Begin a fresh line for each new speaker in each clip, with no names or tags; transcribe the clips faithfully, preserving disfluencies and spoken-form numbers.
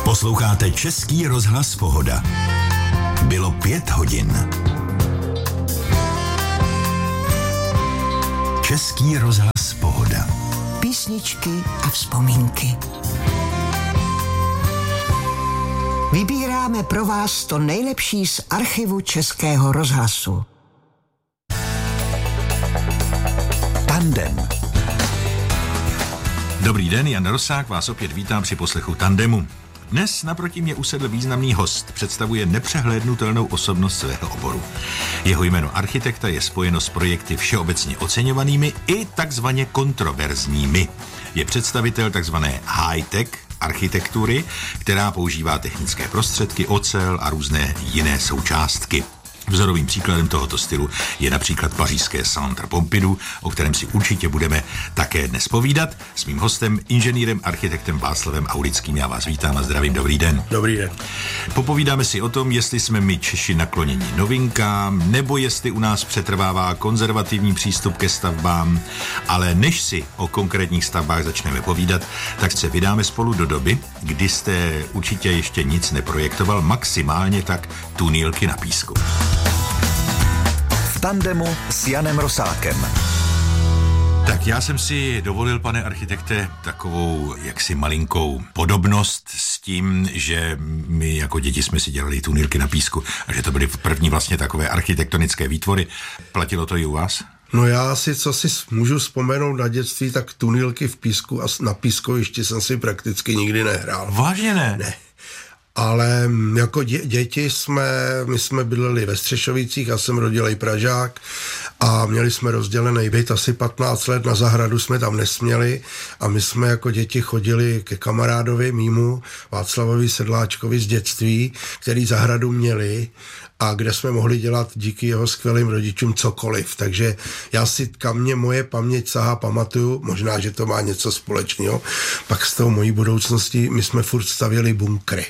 Posloucháte Český rozhlas Pohoda. Bylo pět hodin. Český rozhlas Pohoda.
Písničky a vzpomínky. Vybíráme pro vás to nejlepší z archivu Českého rozhlasu.
Tandem.
Dobrý den, Jan Rosák vás opět vítám při poslechu Tandemu. Dnes naproti mě usedl významný host, představuje nepřehlédnutelnou osobnost svého oboru. Jeho jméno architekta je spojeno s projekty všeobecně oceňovanými i takzvaně kontroverzními. Je představitel takzvané high-tech architektury, která používá technické prostředky, ocel a různé jiné součástky. Vzorovým příkladem tohoto stylu je například pařížské Centre Pompidou, o kterém si určitě budeme také dnes povídat. S mým hostem, inženýrem, architektem Václavem Aulickým. Já vás vítám a zdravím, dobrý den.
Dobrý den.
Popovídáme si o tom, jestli jsme my Češi nakloněni novinkám, nebo jestli u nás přetrvává konzervativní přístup ke stavbám. Ale než si o konkrétních stavbách začneme povídat, tak se vydáme spolu do doby, kdy jste určitě ještě nic neprojektoval, maximálně tak tunýlky na písku.
V tandemu s Janem Rosákem.
Tak já jsem si dovolil, pane architekte, takovou jaksi malinkou podobnost s tím, že my jako děti jsme si dělali tunýlky na písku a že to byly první vlastně takové architektonické výtvory. Platilo to i u vás?
No já si, co si můžu vzpomenout na dětství, tak tunýlky v písku a na pískovišti jsem si prakticky nikdy nehrál.
Vážně ne?
Ne. Ale jako dě, děti jsme, my jsme bydleli ve Střešovicích, já jsem rodilej Pražák a měli jsme rozdělený byt asi patnáct let, na zahradu jsme tam nesměli a my jsme jako děti chodili ke kamarádovi mýmu Václavovi Sedláčkovi z dětství, který zahradu měli a kde jsme mohli dělat díky jeho skvělým rodičům cokoliv. Takže já si, kam mě moje paměť sahá, pamatuju, možná, že to má něco společného, pak s tou mojí budoucností my jsme furt stavěli bunkry.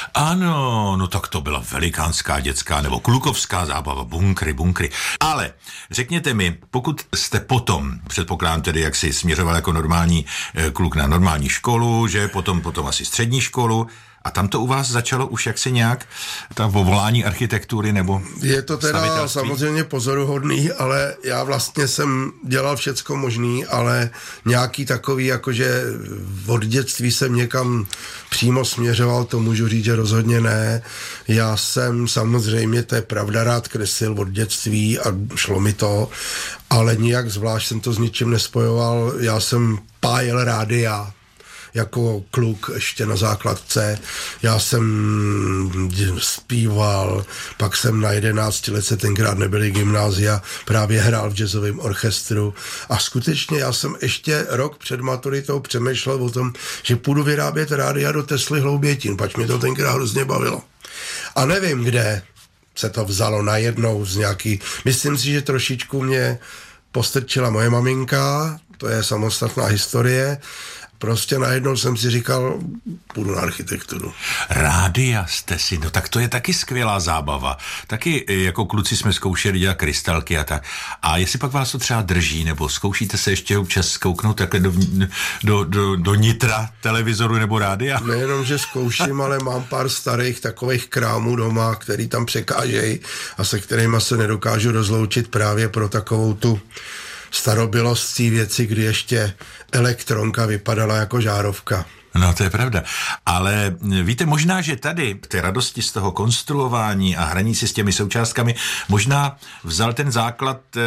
Ano, no tak to byla velikánská dětská nebo klukovská zábava, bunkry, bunkry. Ale řekněte mi, pokud jste potom, předpokládám tedy, jak si směřoval jako normální eh, kluk na normální školu, že potom, potom asi střední školu, a tam to u vás začalo už jaksi nějak, ta povolání architektury nebo
je to teda samozřejmě pozoruhodný, ale já vlastně jsem dělal všecko možný, ale nějaký takový, jakože od dětství jsem někam přímo směřoval, to můžu říct, že rozhodně ne. Já jsem samozřejmě, to je pravda, rád kreslil od dětství a šlo mi to, ale nijak zvlášť jsem to s ničím nespojoval. Já jsem pájel rádia jako kluk ještě na základce. Já jsem zpíval, pak jsem na jedenácti let, se tenkrát nebyly gymnázia, právě hrál v jazzovém orchestru a skutečně já jsem ještě rok před maturitou přemýšlel o tom, že půjdu vyrábět rádia do Tesly Hloubětín, pač mě to tenkrát hrozně bavilo. A nevím, kde se to vzalo najednou z nějaký, myslím si, že trošičku mě postrčila moje maminka, to je samostatná historie. Prostě najednou jsem si říkal, půjdu na architekturu.
Rádia jste si, no tak to je taky skvělá zábava. Taky jako kluci jsme zkoušeli dělat krystalky a tak. A jestli pak vás to třeba drží, nebo zkoušíte se ještě občas zkouknout takhle do, do, do, do nitra televizoru nebo rádia?
Nejenom, že zkouším, ale mám pár starých takových krámů doma, který tam překážejí a se kterýma se nedokážu rozloučit právě pro takovou tu starobylostí věci, kdy ještě elektronka vypadala jako žárovka.
No, to je pravda. Ale víte, možná, že tady v té radosti z toho konstruování a hraní si s těmi součástkami možná vzal ten základ e,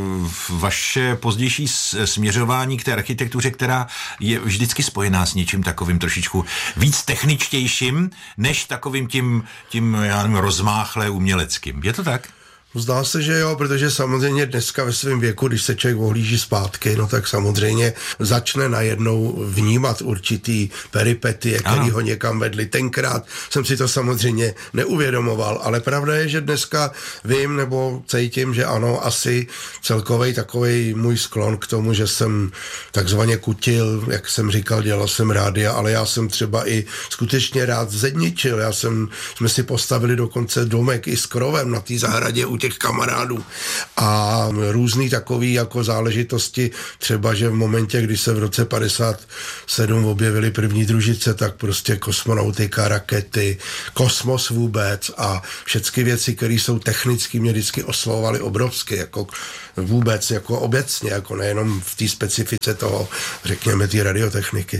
vaše pozdější směřování k té architektuře, která je vždycky spojená s něčím takovým trošičku víc techničtějším, než takovým tím, tím já nevím, rozmáchle uměleckým. Je to tak?
Zdá se, že jo, protože samozřejmě dneska ve svém věku, když se člověk ohlíží zpátky, no tak samozřejmě začne najednou vnímat určitý peripetie, který ho někam vedli. Tenkrát jsem si to samozřejmě neuvědomoval, ale pravda je, že dneska vím nebo cítím, že ano, asi celkovej takovej můj sklon k tomu, že jsem takzvaně kutil, jak jsem říkal, dělal jsem rádia, ale já jsem třeba i skutečně rád zedničil. Já jsem, jsme si postavili dokonce domek i s krovem na té zahradě u těch kamarádů. A různý takový jako záležitosti, třeba, že v momentě, kdy se v roce padesát sedm objevily první družice, tak prostě kosmonautika, rakety, kosmos vůbec a všechny věci, které jsou technicky, mě vždycky oslovovaly obrovsky, jako vůbec, jako obecně, jako nejenom v té specifice toho, řekněme, té radiotechniky.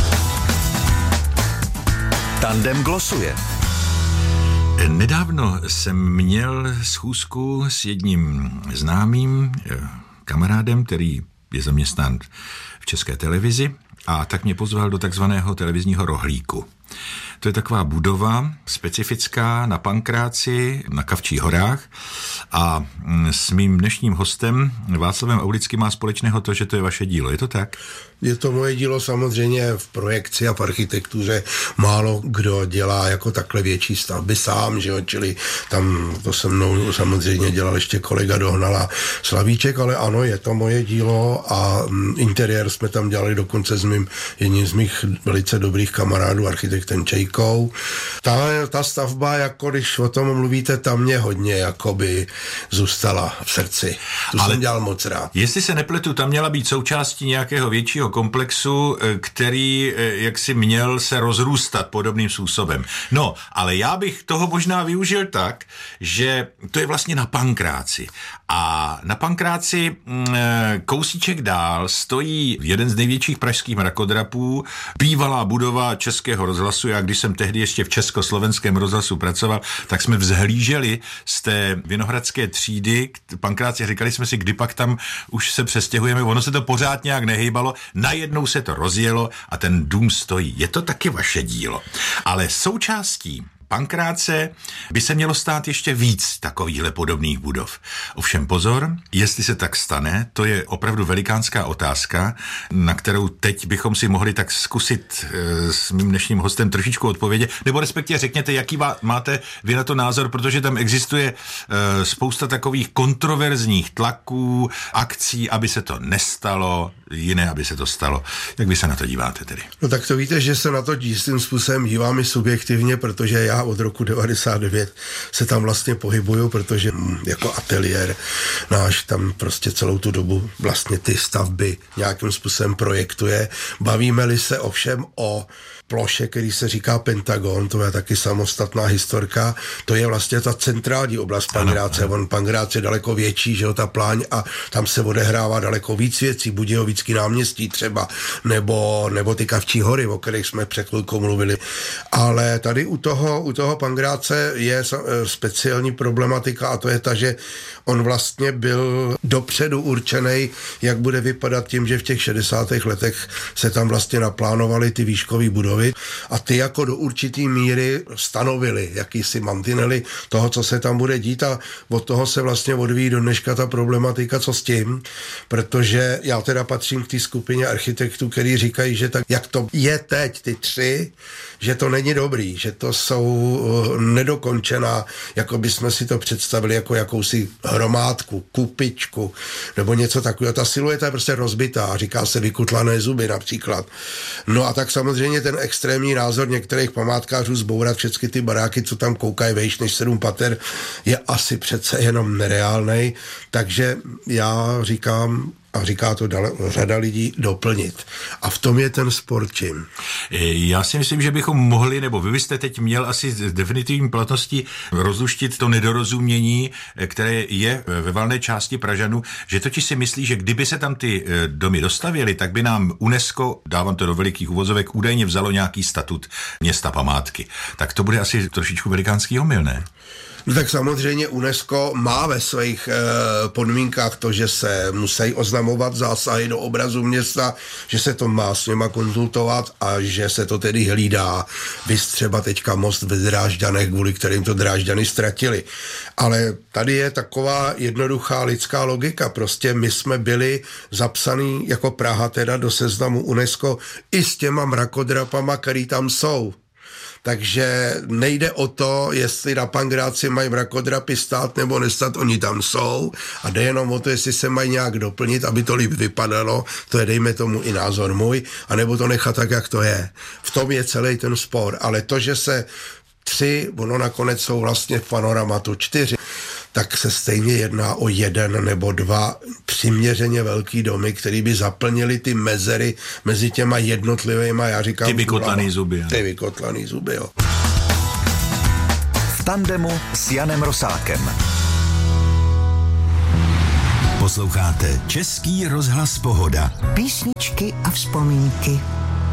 Tandem glosuje.
Nedávno jsem měl schůzku s jedním známým kamarádem, který je zaměstnán v České televizi a tak mě pozval do takzvaného televizního rohlíku. To je taková budova specifická na Pankráci, na Kavčích horách a s mým dnešním hostem Václavem Aulickým má společného to, že to je vaše dílo. Je to tak?
Je to moje dílo samozřejmě v projekci a v architektuře. Málo kdo dělá jako takhle větší stavby sám, že jo, čili tam to se mnou samozřejmě dělal ještě kolega Dohnala Slavíček, ale ano, je to moje dílo a interiér jsme tam dělali dokonce s mým, jedním z mých velice dobrých kamarádů, architektem Čejkou. Ta, ta stavba, jako když o tom mluvíte, tam mě hodně jakoby zůstala v srdci. Tu ale jsem dělal moc rád.
Jestli se nepletu, tam měla být součástí nějakého většího komplexu, který jaksi měl se rozrůstat podobným způsobem. No, ale já bych toho možná využil tak, že to je vlastně na Pankráci. A na Pankráci kousíček dál stojí jeden z největších pražských mrakodrapů, bývalá budova Českého rozhlasu. Já když jsem tehdy ještě v Československém rozhlasu pracoval, tak jsme vzhlíželi z té vinohradské třídy k Pankráci. Říkali jsme si, kdy pak tam už se přestěhujeme. Ono se to pořád nějak nehejbalo. Najednou se to rozjelo a ten dům stojí. Je to taky vaše dílo. Ale součástí Pankráce by se mělo stát ještě víc takovýchhle podobných budov. Ovšem pozor, jestli se tak stane, to je opravdu velikánská otázka, na kterou teď bychom si mohli tak zkusit e, s mým dnešním hostem trošičku odpovědět, nebo respektive řekněte, jaký vá, máte vy na to názor, protože tam existuje e, spousta takových kontroverzních tlaků, akcí, aby se to nestalo, jiné, aby se to stalo. Jak vy se na to díváte tedy?
No tak to víte, že se na to jistým způsobem dívám i subjektivně, protože já od roku devadesát devět se tam vlastně pohybuju, protože jako ateliér náš tam prostě celou tu dobu vlastně ty stavby nějakým způsobem projektuje. Bavíme-li se ovšem o ploše, který se říká Pentagon, to je taky samostatná historka, to je vlastně ta centrální oblast Pankráce. On Pankrác je daleko větší, že jo, ta pláň a tam se odehrává daleko víc věcí, Budějovický náměstí třeba, nebo, nebo ty Kavčí hory, o kterých jsme před chvilkou mluvili. Ale tady u toho, u toho Pankráce je speciální problematika a to je ta, že on vlastně byl dopředu určený, jak bude vypadat tím, že v těch šedesátých letech se tam vlastně naplánovaly ty výškové budovy a ty jako do určitý míry stanovili jakýsi mantinely toho, co se tam bude dít a od toho se vlastně odvíjí do dneška ta problematika, co s tím, protože já teda patřím k té skupině architektů, který říkají, že tak, jak to je teď, ty tři, že to není dobrý, že to jsou nedokončená, jako bychom si to představili jako jakousi hromádku, kupičku, nebo něco takového. Ta silueta je prostě rozbitá, říká se vykutlané zuby například. No a tak samozřejmě ten extrémní názor některých památkářů zbourat všechny ty baráky, co tam koukají vejš než sedm pater, je asi přece jenom nereálnej, takže já říkám, a říká to dale, řada lidí, doplnit. A v tom je ten sport čím.
Já si myslím, že bychom mohli, nebo vy byste teď měl asi s definitivní platností rozluštit to nedorozumění, které je ve valné části Pražanů, že totiž si myslí, že kdyby se tam ty domy dostavěly, tak by nám UNESCO, dávám to do velikých uvozovek, údajně vzalo nějaký statut města památky. Tak to bude asi trošičku velikánský omyl, ne?
No tak samozřejmě UNESCO má ve svých e, podmínkách to, že se musí oznamovat zásahy do obrazu města, že se to má s něma konzultovat a že se to tedy hlídá. Vys třeba teďka most ve Drážďanech, kvůli kterým to Drážďany ztratili. Ale tady je taková jednoduchá lidská logika. Prostě my jsme byli zapsaný jako Praha teda do seznamu UNESCO i s těma mrakodrapama, který tam jsou. Takže nejde o to, jestli na Pankráci mají mrakodrapy stát nebo nestát, oni tam jsou a jde jenom o to, jestli se mají nějak doplnit, aby to líp vypadalo, to je dejme tomu i názor můj, anebo to nechat tak, jak to je. V tom je celý ten spor, ale to, že se tři, ono nakonec jsou vlastně v panoramatu čtyři, tak se stejně jedná o jeden nebo dva přiměřeně velký domy, který by zaplnili ty mezery mezi těma jednotlivýma, já říkám...
Ty vykotlaný zuby.
Ty vykotlaný zuby, jo.
V tandemu s Janem Rosákem. Posloucháte Český rozhlas Pohoda.
Písničky a vzpomínky.